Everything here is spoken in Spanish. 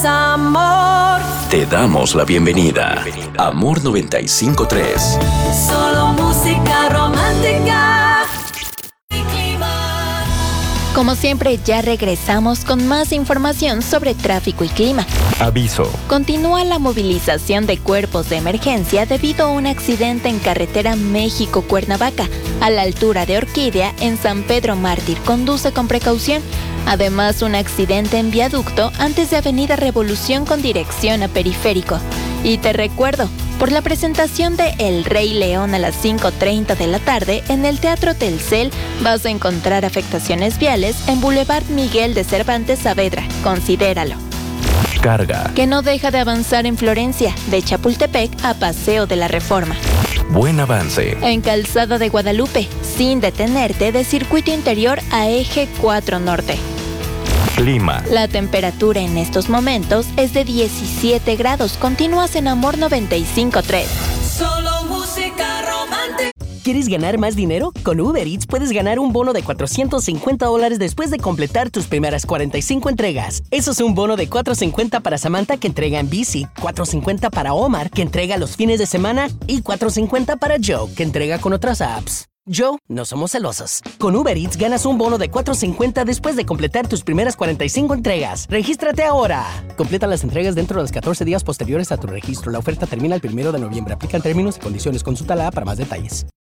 es amor. Te damos la bienvenida. Amor 95.3. Solo música romántica. Como siempre, ya regresamos con más información sobre tráfico y clima. Aviso. Continúa la movilización de cuerpos de emergencia debido a un accidente en carretera México-Cuernavaca, a la altura de Orquídea, en San Pedro Mártir. Conduce con precaución. Además, un accidente en viaducto antes de Avenida Revolución con dirección a Periférico. Y te recuerdo, por la presentación de El Rey León a las 5:30 de la tarde en el Teatro Telcel, vas a encontrar afectaciones viales en Boulevard Miguel de Cervantes Saavedra. Considéralo. Carga. Que no deja de avanzar en Florencia, de Chapultepec a Paseo de la Reforma. Buen avance. En Calzada de Guadalupe, sin detenerte, de Circuito Interior a Eje 4 Norte. Clima. La temperatura en estos momentos es de 17 grados. Continúas en Amor 95.3. Solo música romántica. ¿Quieres ganar más dinero? Con Uber Eats puedes ganar un bono de $450 después de completar tus primeras 45 entregas. Eso es un bono de $450 para Samantha, que entrega en bici, $450 para Omar, que entrega los fines de semana, y $450 para Joe, que entrega con otras apps. Joe, no somos celosos. Con Uber Eats ganas un bono de $450 después de completar tus primeras 45 entregas. ¡Regístrate ahora! Completa las entregas dentro de los 14 días posteriores a tu registro. La oferta termina el 1 de noviembre. Aplican términos y condiciones. Consulta la app para más detalles.